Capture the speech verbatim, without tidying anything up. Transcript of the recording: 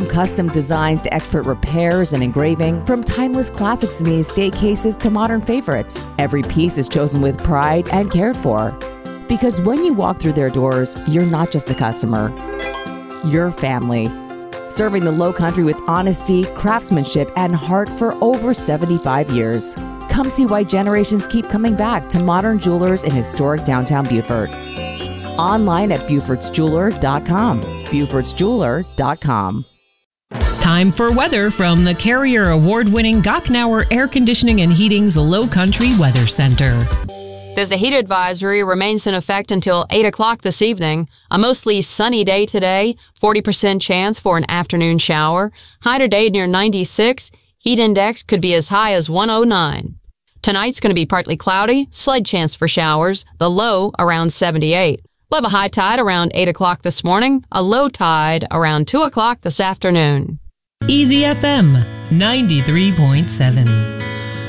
custom designs to expert repairs and engraving, from timeless classics in the estate cases to modern favorites, every piece is chosen with pride and cared for. Because when you walk through their doors, you're not just a customer, you're family. Serving the Low Country with honesty, craftsmanship, and heart for over seventy-five years. Come see why generations keep coming back to Modern Jewelers in historic downtown Beaufort. Online at Beauforts Jeweler dot com. Beauforts Jeweler dot com. Time for weather from the Carrier Award-winning Gochnauer Air Conditioning and Heating's Low Country Weather Center. There's a heat advisory remains in effect until eight o'clock this evening. A mostly sunny day today, forty percent chance for an afternoon shower. High today near ninety-six. Heat index could be as high as one oh nine. Tonight's going to be partly cloudy, slight chance for showers, the low around seventy-eight. We'll have a high tide around eight o'clock this morning, a low tide around two o'clock this afternoon. Easy F M ninety-three point seven.